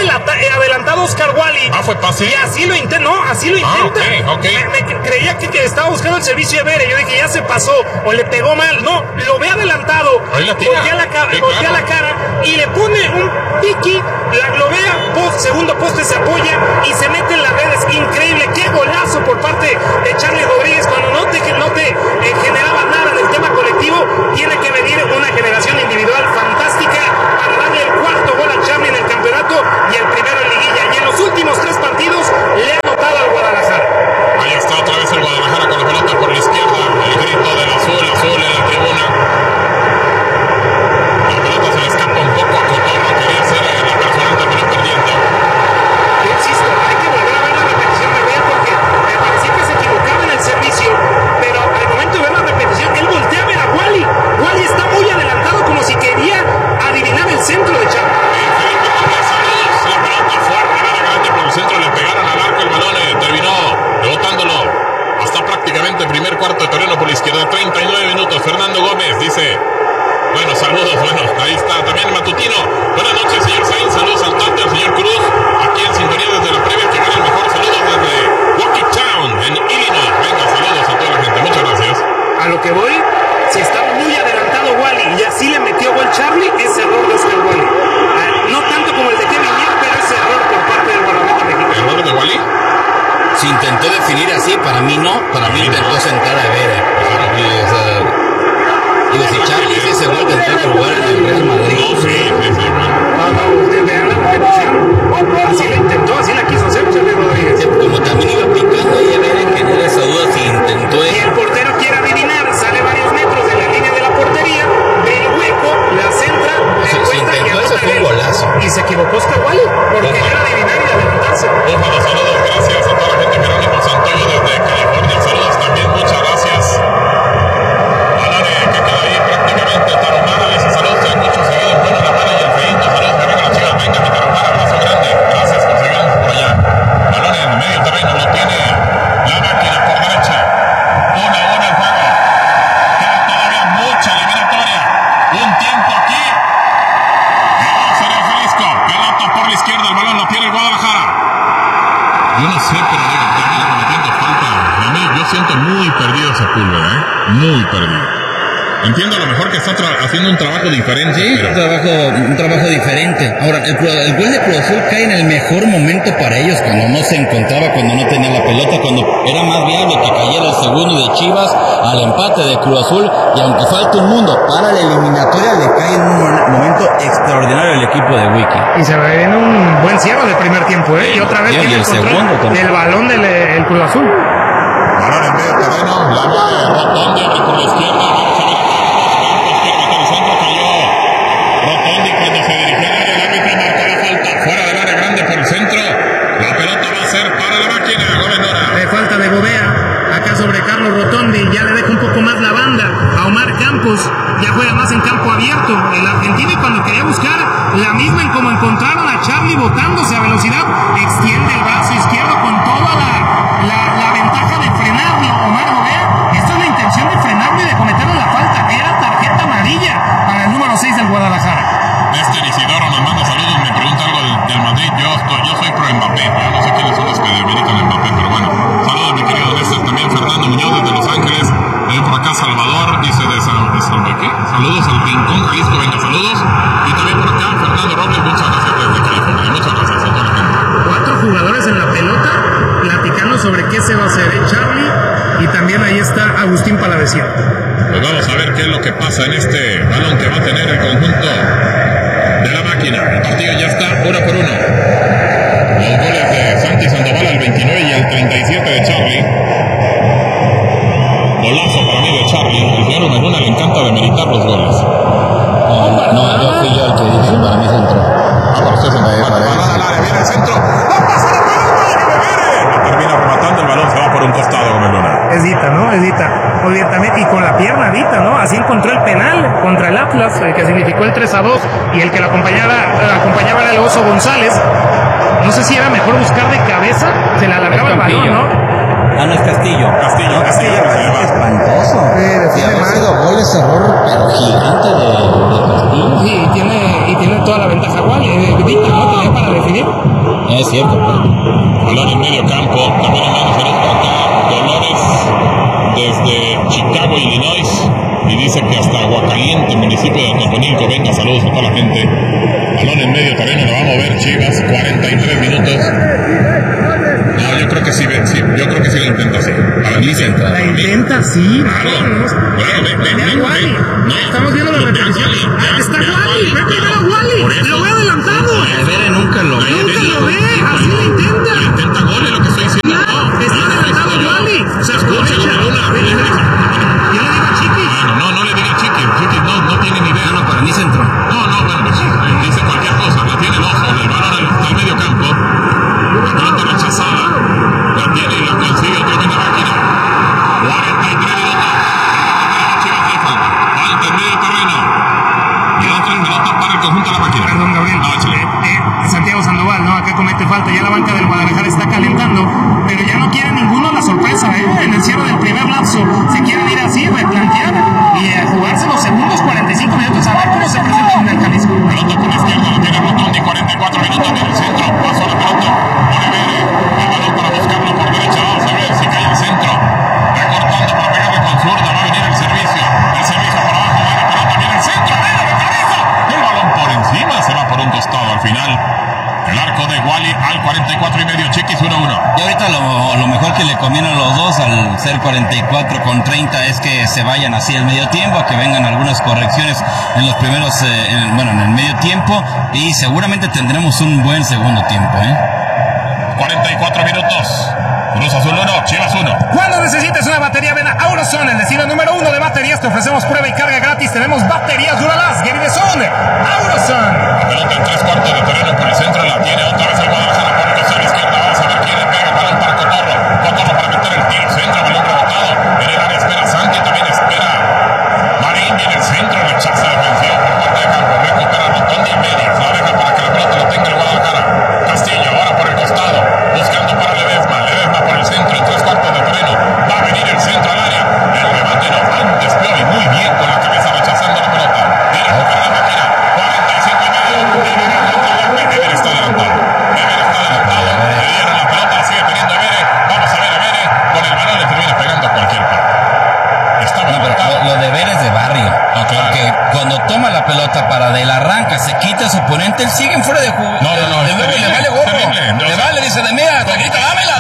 adelantado Oscar Wally. ¿Fue pase? Y así lo intenta, Okay. Me creía que estaba buscando el servicio de Bere. Yo dije, ya se pasó o le pegó mal. No, lo ve adelantado. Voltea la cara y le pone un piqui, la globea, segundo poste, se apoya y se mete en las redes. Increíble, qué golazo por parte de Charly Rodríguez. Cuando no te generaba nada en el tema colectivo, tiene que venir una generación individual fantástica para darle el cuarto gol a Charly en el campeonato y el primero en liguilla. Y en los últimos 3 partidos le ha anotado al Guadalajara. Ahí está otra vez el Guadalajara con la pelota por la izquierda. El grito del azul en la tribuna. La pelota se le escapa un poco a Cotorro. Quería ser la persona, terminó perdiendo. Yo insisto, hay que volver a ver la repetición de Bea porque me parecía que se equivocaba en el servicio, pero al momento de ver la repetición, él voltea a ver a Wally. Wally está muy adelantado como si quería adivinar el centro de Charly. La pelota fuerte, grande por el centro, le pegaron al arco el balón, terminó botándolo hasta prácticamente el primer cuarto de terreno por la izquierda. 39 minutos. Fernando Gómez dice: bueno, saludos, ahí está también Matutino. Buenas noches, señor Sainz, saludos al Tante, al señor Cruz, aquí en sintonía desde la previa, que gana el mejor. Saludos desde Waukee-Town, en Illinois. Venga, saludos a toda la gente, muchas gracias. A lo que voy, si está muy adelantado Wally y así le metió gol Charly, es error de Oscar Wally. No tanto como el de Kevin Mier, pero es error por parte del guardameta mexicano. ¿Error de Wally? Se intentó definir así, para mí no, para mí intentó sentar a Vera. Digo, si Charly ese gol tendría que jugar en el Real Madrid. Vean la repetición. Así lo intentó, así la quiso hacer Charly Rodríguez. Como también iba picando ahí a Vera, genera esa duda si intentó Y eso. el portero quiere adivinar, sale varios metros de la línea de la portería, ve el hueco, la centra, Si intentó eso fue un golazo. y se equivocó Oscar Wally por querer adivinar y adelantarse. Ojalá, saludos, gracias a toda la gente. Jerónimo Santoyo desde California, saludos también, muchas gracias. Alane, que queda ahí prácticamente Tarahumara, le dice saludos, hay muchos seguidos, bueno, la mano y el feíto, saludos, que venga la chica, venga mi Tarahumara, abrazo grande, gracias por seguirnos por allá. Balón en medio terreno, lo tiene la máquina por derecha, 1-1 el juego, queda todavía mucha eliminatoria, un tiempo aquí, y va a ser el Jalisco, pelota por la izquierda, el balón lo tiene el Guadalajara. Yo no sé, pero digo, termina cometiendo falta. A mí, yo siento muy perdido Sepúlveda, muy perdido. Entiendo a lo mejor que está haciendo un trabajo diferente. Sí, pero... un trabajo diferente. Ahora, el gol de Cruz Azul cae en el mejor momento para ellos, cuando no se encontraba, cuando no tenía la pelota, cuando era más viable que cayera el segundo de Chivas al empate de Cruz Azul, y aunque falte un mundo para la eliminatoria, le cae en un momento extraordinario el equipo de Wiki. Y se ve en un buen cierre del primer tiempo, y otra vez tiene el control del balón del Cruz Azul. Balón en medio terreno, la de Rotondi, abre por la izquierda, vamos a ver. El centro cayó Rotondi cuando se dirigía al área, el árbitro marcó la falta, fuera del área grande por el centro, la pelota va a ser para la máquina, Gobernadora. De falta de Gobea, acá sobre Carlos Rotondi, ya le deja un poco más la banda a Omar Campos, ya juega más en campo abierto, el argentino, y cuando quería buscar la misma en como encontraron a Charly botándose a velocidad, extiende el brazo izquierdo con toda la ventaja de frenarlo, Omar Gobea. Esta es la intención de frenarlo y de cometerle la falta, que era tarjeta amarilla para el número 6 del Guadalajara. Néstor Isidoro nos manda saludos, me pregunta algo del Madrid. Yo soy pro Mbappé, yo no sé quiénes son los que demeritan a Mbappé, pero bueno, saludos mi querido Néstor. También Fernando Muñoz desde Los Ángeles, por acá Salvador, dice de ¿qué? Saludos al Rincón, Jalisco, venga, saludos. Y también por acá Fernando Robles, muchas gracias desde California, muchas gracias a toda la gente. 4 jugadores en la pelota platicando sobre qué se va a hacer, Charly, y también ahí está Agustín Palavecino. Pues vamos a ver qué es lo que pasa en este balón que va a tener el conjunto de la máquina. El partido ya está 1-1. Los goles de Santi Sandoval al 29 y al 37 de Charly. Golazo para mí de Charly. El señor Menuna le encanta demeritar los goles. No fui yo el que dije, para mí centro. Para usted centro. Viene el centro. Va a pasar la pelota. Termina rematando el balón, se va por un costado con Menuna. Es Dita, ¿no? Es Dita. Obviamente, y con la pierna Dita, ¿no? Así encontró el penal contra el Atlas, que significó el 3-2, y el que lo acompañaba era el Oso González. No sé si era mejor buscar de cabeza, se le alargaba el balón, ¿no? No es Castillo. Castillo. Espantoso. Sí, ha sido gol, ese error pero gigante de Castillo. Sí, y tiene toda la ventaja Wally, Víctor, ¿no? Que le da para definir. Es cierto. Balón en medio campo, también en medio saludos por acá. Dolores desde Chicago, Illinois. Y dice que hasta Aguacaliente, municipio de Totonilco. Venga, saludos a toda la gente. Balón en medio terreno, lo va a mover Chivas. 43 minutos. No, yo creo que sí, yo creo que sí lo intenta, sí. Para mí sí. La intenta, sí. Claro, Wally. Estamos viendo la repetición. Está Wally. Ve primero a Wally. Lo ve adelantado. Vere nunca lo ve. Así lo intenta. Lo intenta gol, es lo que estoy diciendo. Está adelantado Wally. Se escucha la luna. Yo le digo a Chiquis. No le diga Chiquis. Chiquis no tiene ni idea. No, para mí centro. No, bueno, pues dice cualquier cosa. La tiene el ojo. El balón al medio campo. La pelota rechazada. La tiene y la consigue otra vez la máquina. 43 minutos. Chivas deja. Falta en medio terreno. Quedan 3 minutos para el conjunto de la máquina. Perdón, Gabriel. Santiago Sandoval, ¿no? Acá comete falta. Ya la banca del Guadalajara está calentando. Pero ya no quiere ninguno la sorpresa, En el cierre del primer lapso se quieren ir así, replantear y jugarse los segundos 45 minutos a ver cómo se presenta en el Jalisco. Pelota con izquierda, la tiene Rotondi, 44 minutos en el centro. Paso la pelota. Pone Vere. El balón para buscarlo por derecha. Vamos a ver si cae el centro. Recortando para pegarle con zurda. Va a venir el servicio. El servicio por abajo. Buena pelota. Viene el centro. Vere de cabeza. El balón por encima. Se va por un costado al final. El arco de Wally al 44 y medio. Chiquis 1-1. Y ahorita lo mejor que le conviene a los dos al ser 44 con 30 es que se vayan así al medio tiempo, que vengan algunas correcciones en los primeros, en el medio tiempo, y seguramente tendremos un buen segundo tiempo, 44 minutos. Cruz Azul 1, Chivas 1. Cuando necesites una batería, ven a Auroson, el destino número 1 de baterías. Te ofrecemos prueba y carga gratis. Tenemos baterías Duralast, Gary de Son. Auroson. La pelota en 3/4 de terreno por el centro. La tiene otra vez el Guadalajara por el costado izquierdo. Vamos a ver quién le pega el balón para Cotorro. Cotorro para meter el tiro. Centro, balón rebotado. En el área espera Santi, también espera Marín. Viene el centro, rechaza defensivo por parte de campo. Recupera Rotondi y Medias. La deja para que la pelota la tenga el Guadalajara. Castillo ahora por el costado. Buscando para Ledesma. Ledesma por el centro en 3/4 de terreno. Va a venir el centro al área. El remate no. Antes peor y muy bien con la cabeza rechazando la pelota. Viene a buscar la máquina. 45 y medio. Ever está adelantado. Le dieron la pelota. La sigue teniendo Ever. Vamos a ver a Ever. Con el balón le termina pegando a cualquier parte. Está adelantado. Lo de Ver es de barrio. No, claro. Porque cuando toma la pelota para del arranca, se quita a su oponente, él sigue en fuera de juego. No. De luego le vale gorro. Le vale, dice de mira, te grita, dámela.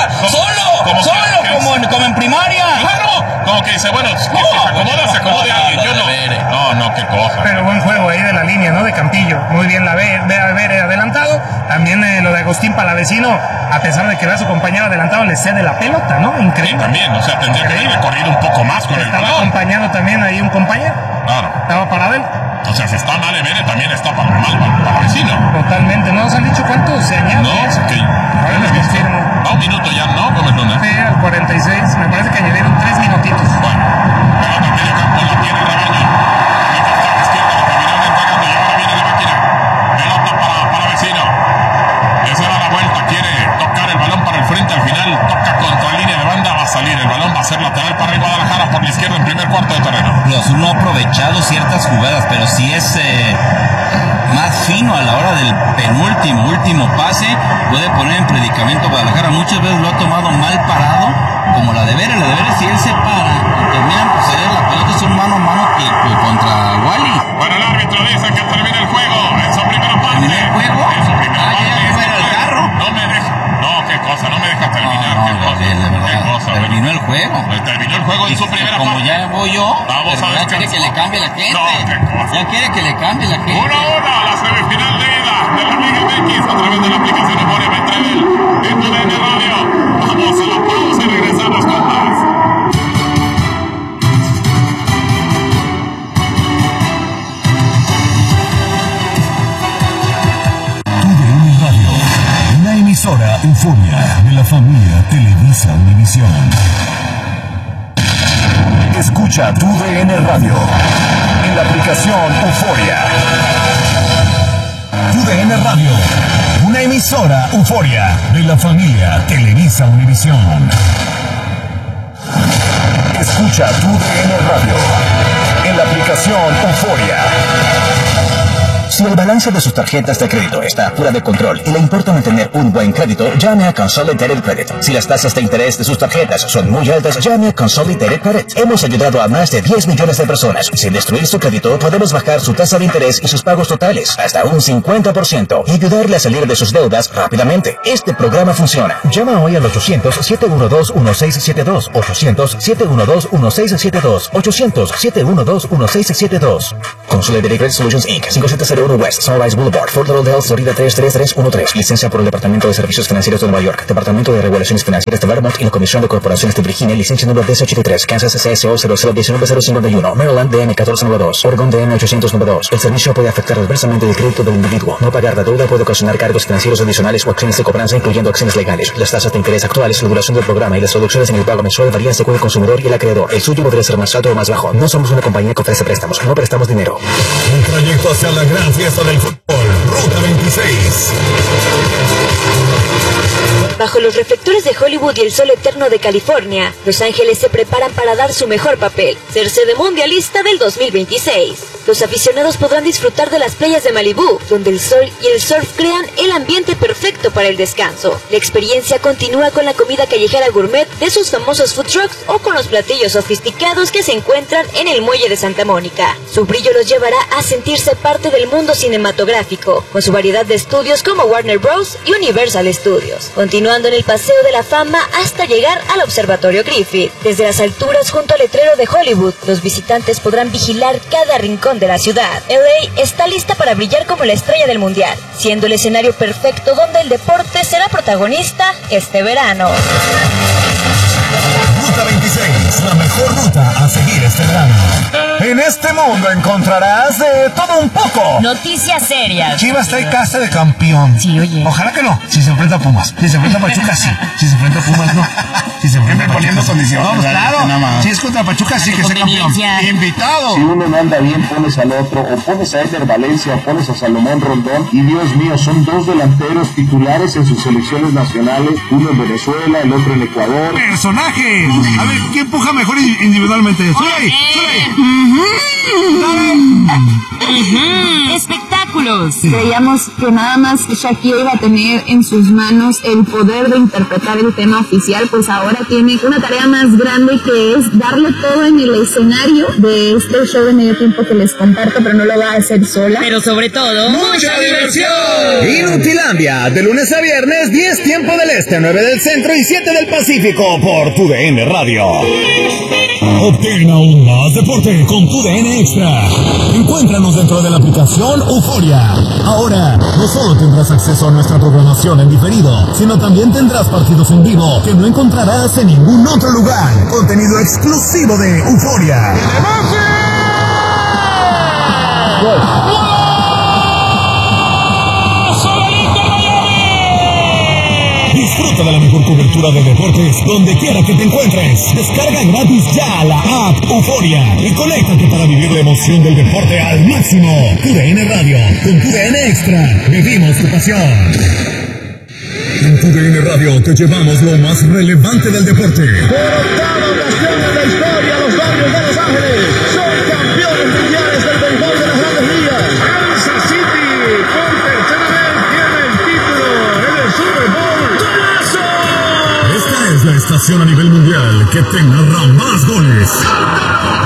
Solo, como en primaria. Claro. Como que dice, bueno, que se acomode alguien. Yo no. No, qué cosa. Pero buen juego ahí de la línea, ¿no? De Campillo. Muy bien la ve adelantado. También lo de Agustín Palavecino, a pesar de que ve a su compañero adelantado, le cede la pelota, ¿no? Increíble. Sí, también, o sea, tendría que haber recorrido un poco más con el balón. Estaba acompañado también ahí un compañero. Claro. Estaba parado él. O sea, si está mal Evere, también está mal para vecino. Totalmente. ¿No nos han dicho cuánto se añade? No, que ahora les confirmo. Va un minuto ya, ¿no? Gómez Luna. Sí, al 46. Me parece que añadieron 3 minutitos. Bueno, pelota en medio campo, la tiene Rebaño. Y costado izquierda, la terminaron entregando y ahora viene la máquina. Pelota para vecino. Esa da la vuelta, quiere tocar el balón para el frente. Al final toca contra la línea de banda, va a salir. El balón va a ser lateral para el Guadalajara por la izquierda en primer cuarto de terreno. Cruz Azul no ha aprovechado ciertas jugadas, pero sí es más fino a la hora del último pase, puede poner en predicamento a Guadalajara. Muchas veces lo ha tomado mal parado, como la de Vélez. La de Vélez, si él se para y terminan por ceder la pelota, es un mano a mano que contra Wally. Bueno, el árbitro dice que termina el juego en su primera parte. ¿Terminó el juego? En su primera parte. Ya fuera el carro. No me deja. No, qué cosa, no me deja terminar. No, qué cosa. Gabriel, de verdad. Qué cosa. Terminó el juego. Terminó el juego en su primera como parte. ya voy yo, vamos a ya quiere que le cambie la gente. No, qué cosa. Ya quiere que le cambie la gente. 1-1, la semifinal de ida de la Liga MX a través de la aplicación Euforia Betrevel en TUDN Radio. Vamos a la pausa y regresamos con más. TUDN Radio, una emisora Euforia de la familia Televisa Univisión. Escucha TUDN Radio en la aplicación Euforia. TUDN Radio, una emisora Euforia de la familia Televisa Univisión. Escucha TUDN Radio en la aplicación Euforia. Si el balance de sus tarjetas de crédito está fuera de control y le importa mantener un buen crédito, llame a Consolidated Credit. Si las tasas de interés de sus tarjetas son muy altas, llame a Consolidated Credit. Hemos ayudado a más de 10 millones de personas. Sin destruir su crédito, podemos bajar su tasa de interés y sus pagos totales hasta un 50% y ayudarle a salir de sus deudas rápidamente. Este programa funciona. Llama hoy al 800-712-1672. 800-712-1672. 800-712-1672. Consolidated Credit Solutions Inc. 5701 West Sunrise Boulevard, Fort Lauderdale, Florida 33313. Licencia por el Departamento de Servicios Financieros de Nueva York, Departamento de Regulaciones Financieras de Vermont y la Comisión de Corporaciones de Virginia. Licencia número 1083. Kansas CSO 0019051. Maryland DM 1492. Oregon DM 892. El servicio puede afectar adversamente el crédito del individuo. No pagar la deuda puede ocasionar cargos financieros adicionales o acciones de cobranza, incluyendo acciones legales. Las tasas de interés actuales, la duración del programa y las reducciones en el pago mensual varían según el consumidor y el acreedor. El suyo podría ser más alto o más bajo. No somos una compañía que ofrece préstamos. No prestamos dinero. Un trayecto hacia la gran fiesta del fútbol. Ruta 26. Bajo los reflectores de Hollywood y el sol eterno de California, Los Ángeles se preparan para dar su mejor papel, ser sede mundialista del 2026. Los aficionados podrán disfrutar de las playas de Malibú, donde el sol y el surf crean el ambiente perfecto para el descanso. La experiencia continúa con la comida callejera gourmet de sus famosos food trucks o con los platillos sofisticados que se encuentran en el muelle de Santa Mónica. Su brillo los llevará a sentirse parte del mundo cinematográfico, con su variedad de estudios como Warner Bros. Y Universal Studios, continuando en el Paseo de la Fama hasta llegar al Observatorio Griffith. Desde las alturas junto al letrero de Hollywood, los visitantes podrán vigilar cada rincón de la ciudad. LA está lista para brillar como la estrella del mundial, siendo el escenario perfecto donde el deporte será protagonista este verano. Ruta 26, la mejor ruta a seguir este verano. En este mundo encontrarás de todo un poco. Noticias serias. Chivas trae casa de campeón. Sí, oye. Ojalá que no. Si se enfrenta a Pumas. Si se enfrenta a Pachuca, sí. Si se enfrenta a Pumas, no. Si se enfrenta a Pachuca, poniendo condiciones. No, claro. Si es contra Pachuca, sí que sea campeón. Invitado. Si uno no anda bien, pones al otro. O pones a Eder Valencia, o pones a Salomón Rondón. Y Dios mío, son dos delanteros titulares en sus selecciones nacionales. Uno en Venezuela, el otro en Ecuador. ¡Personajes! A ver, ¿quién empuja mejor individualmente? ¡Soy! Espectáculos. Creíamos que nada más Shakira iba a tener en sus manos el poder de interpretar el tema oficial, pues ahora tiene una tarea más grande, que es darle todo en el escenario de este show de medio tiempo que les comparto, pero no lo va a hacer sola. Pero sobre todo, ¡mucha diversión! Inutilandia, de lunes a viernes, 10 tiempo del este, 9 del centro y 7 del Pacífico, por TUDN Radio. Obtén aún más deporte con TUDN Extra. Encuéntranos dentro de la aplicación Euforia. Ahora, no solo tendrás acceso a nuestra programación en diferido, sino también tendrás partidos en vivo que no encontrarás en ningún otro lugar. Contenido exclusivo de Euforia. Disfruta de la mejor cobertura de deportes donde quiera que te encuentres. Descarga gratis ya la app Euforia y conéctate para vivir la emoción del deporte al máximo. TUDN Radio, con TUDN Extra, vivimos tu pasión. En TUDN Radio te llevamos lo más relevante del deporte. Por octava ocasión en la historia, los Dodgers de Los Ángeles son campeones mundiales del béisbol de las Grandes Ligas. Kansas City, por tercera vez, tiene el título en el Super Bowl. ¡Golazo! Esta es la estación a nivel mundial que te narra más goles.